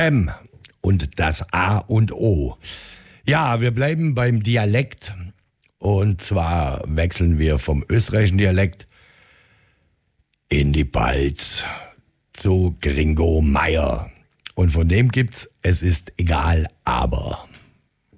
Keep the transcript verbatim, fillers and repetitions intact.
M und das A und O. Ja, wir bleiben beim Dialekt. Und zwar wechseln wir vom österreichischen Dialekt in die Balz zu Gringo Meier. Und von dem gibt's Es ist egal, aber...